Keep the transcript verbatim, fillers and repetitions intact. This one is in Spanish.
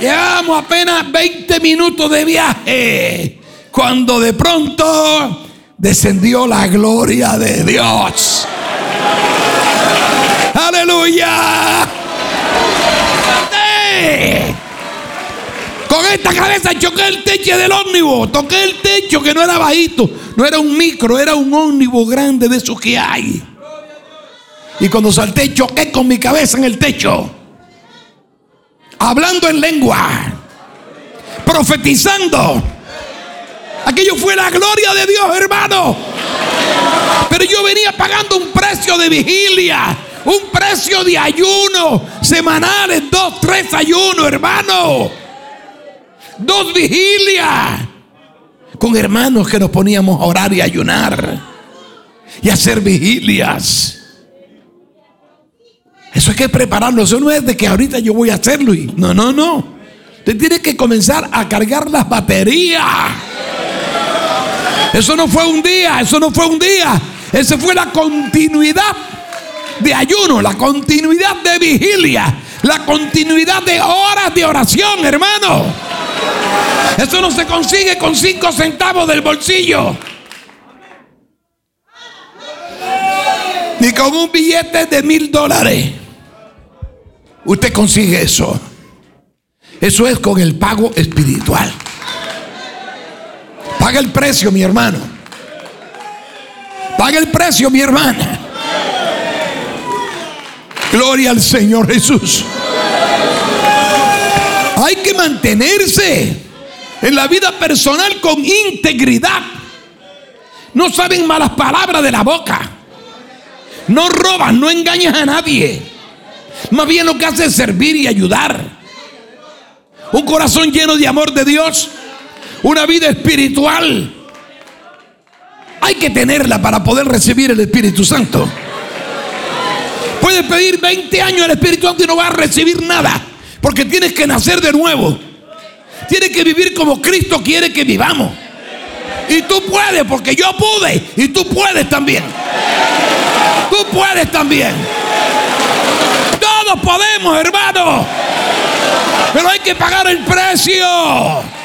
Llevábamos apenas veinte minutos de viaje cuando de pronto descendió la gloria de Dios. ¡Aleluya! ¡Eh! Con esta cabeza choqué el techo del ómnibus. Toqué el techo que no era bajito, no era un micro, era un ómnibus grande de esos que hay. Y cuando salté choqué con mi cabeza en el techo, hablando en lengua, profetizando. Aquello fue la gloria de Dios, hermano. Pero yo venía pagando un precio de vigilia, un precio de ayuno semanales, dos, tres ayunos, hermano. Dos vigilias con hermanos que nos poníamos a orar y a ayunar y a hacer vigilias. Eso hay que prepararlo. Eso no es de que ahorita yo voy a hacerlo y no, no, no. Usted tiene que comenzar a cargar las baterías. Eso no fue un día, eso no fue un día. Esa fue la continuidad de ayuno, la continuidad de vigilia, la continuidad de horas de oración, hermano. Eso no se consigue con cinco centavos del bolsillo, ni con un billete de mil dólares. Usted consigue eso. Eso es con el pago espiritual. Paga el precio, mi hermano. Paga el precio, mi hermana. Gloria al Señor Jesús. Hay que mantenerse en la vida personal con integridad. No saben malas palabras de la boca. No robas, no engañas a nadie. Más bien lo que hace es servir y ayudar. Un corazón lleno de amor de Dios. Una vida espiritual. Hay que tenerla para poder recibir el Espíritu Santo. Puedes pedir veinte años al Espíritu Santo y no vas a recibir nada, porque tienes que nacer de nuevo. Tienes que vivir como Cristo quiere que vivamos. Y tú puedes, porque yo pude. Y tú puedes también. Tú puedes también. Todos podemos, hermano. Pero hay que pagar el precio.